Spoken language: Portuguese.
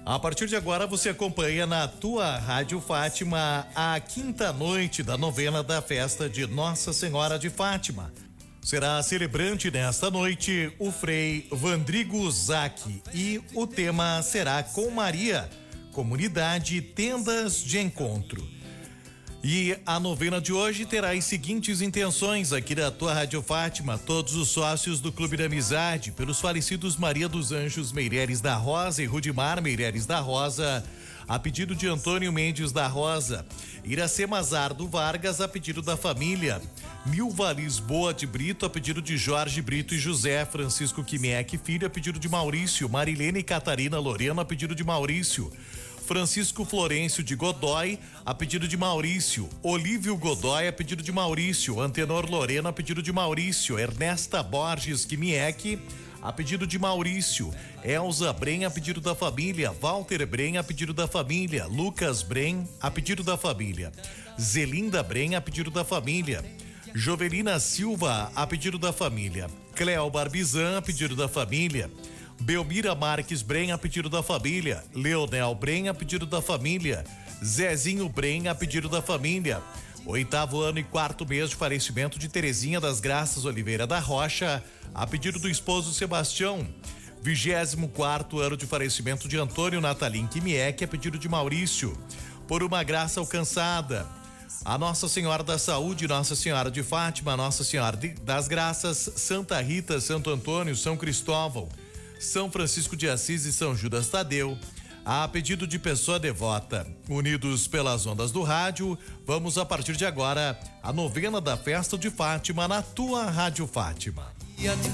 A partir de agora você acompanha na tua Rádio Fátima a quinta noite da novena da festa de Nossa Senhora de Fátima. Será celebrante nesta noite o Frei Vandrigo Zac e o tema será Com Maria, Comunidade Tendas de Encontro. E a novena de hoje terá as seguintes intenções aqui da tua Rádio Fátima, todos os sócios do Clube da Amizade, pelos falecidos Maria dos Anjos Meireles da Rosa e Rudimar Meireles da Rosa, a pedido de Antônio Mendes da Rosa, Iracema Zardo Vargas, a pedido da família, Milva Lisboa de Brito, a pedido de Jorge Brito e José, Francisco Quimieque Filho, a pedido de Maurício, Marilene Catarina Lorena, a pedido de Maurício, Francisco Florencio de Godoy, a pedido de Maurício, Olívio Godoy, a pedido de Maurício, Antenor Lorena, a pedido de Maurício, Ernesta Borges Quimieque, a pedido de Maurício, Elza Bren, a pedido da família, Walter Bren, a pedido da família, Lucas Bren, a pedido da família, Zelinda Bren, a pedido da família, Jovelina Silva, a pedido da família, Cleo Barbizan, a pedido da família, Belmira Marques Bren, a pedido da família, Leonel Bren, a pedido da família, Zezinho Bren, a pedido da família. 8º ano e 4º mês de falecimento de Terezinha das Graças Oliveira da Rocha, a pedido do esposo Sebastião. 24º ano de falecimento de Antônio Natalim Quimieque, a pedido de Maurício. Por uma graça alcançada, a Nossa Senhora da Saúde, Nossa Senhora de Fátima, Nossa Senhora das Graças, Santa Rita, Santo Antônio, São Cristóvão, São Francisco de Assis e São Judas Tadeu, a pedido de pessoa devota. Unidos pelas ondas do rádio, vamos a partir de agora a novena da festa de Fátima na tua Rádio Fátima.